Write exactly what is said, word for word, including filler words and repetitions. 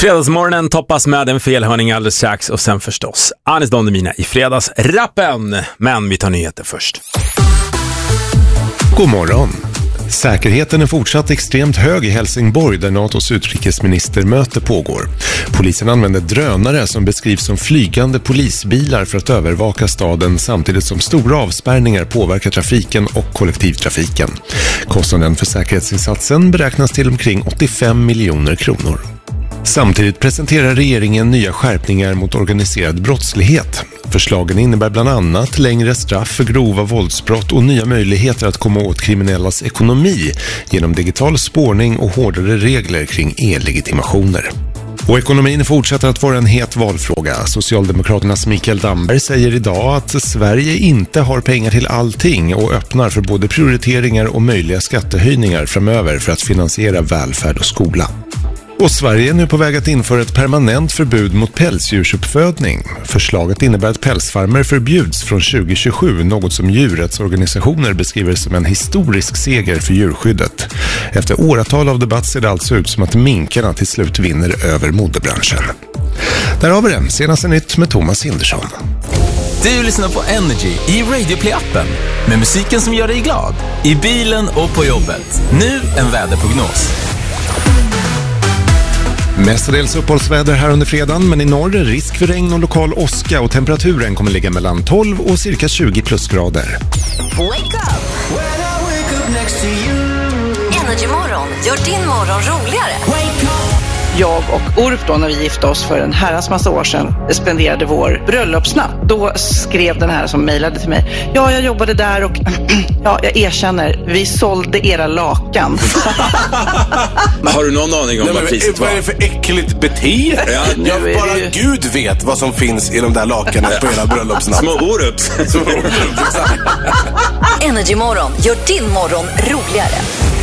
Fredagsmorgonen toppas med en felhörning alldeles strax och sen förstås Anis Don Demina i fredagsrappen. Men vi tar nyheter först. God morgon. Säkerheten är fortsatt extremt hög i Helsingborg där NATOs utrikesministermöte pågår. Polisen använder drönare som beskrivs som flygande polisbilar för att övervaka staden samtidigt som stora avspärrningar påverkar trafiken och kollektivtrafiken. Kostnaden för säkerhetsinsatsen beräknas till omkring åttiofem miljoner kronor. Samtidigt presenterar regeringen nya skärpningar mot organiserad brottslighet. Förslagen innebär bland annat längre straff för grova våldsbrott och nya möjligheter att komma åt kriminellas ekonomi genom digital spårning och hårdare regler kring e-legitimationer. Och ekonomin fortsätter att vara en het valfråga. Socialdemokraternas Mikael Damberg säger idag att Sverige inte har pengar till allting och öppnar för både prioriteringar och möjliga skattehöjningar framöver för att finansiera välfärd och skola. Och Sverige är nu på väg att införa ett permanent förbud mot pälsdjursuppfödning. Förslaget innebär att pälsfarmer förbjuds från tjugo tjugosju, något som djurrättsorganisationer beskriver som en historisk seger för djurskyddet. Efter åratal av debatt ser det alltså ut som att minkarna till slut vinner över modebranschen. Där har vi det, senaste nytt med Thomas Hindersson. Du lyssnar på Energy i Radio Play-appen med musiken som gör dig glad, i bilen och på jobbet. Nu en väderprognos. Mestadels uppehållsväder här under fredagen, men i norr risk för regn och lokal åska och temperaturen kommer ligga mellan tolv och cirka tjugo plusgrader. Wake up! Energy morgon gör din morgon roligare. Wake up! Jag och Orup då, när vi gifte oss för en herrans massa år sedan, spenderade vår bröllopsnatt. Då skrev den här som mejlade till mig: ja, jag jobbade där och ja, jag erkänner, vi sålde era lakan. Har du någon aning om Nej, vad priset var? Vad är det för äckligt beteende? Ja, jag bara ju... Gud vet vad som finns i de där lakanen på era bröllopsnatt. Små Orups. Energy morgon gör din morgon roligare.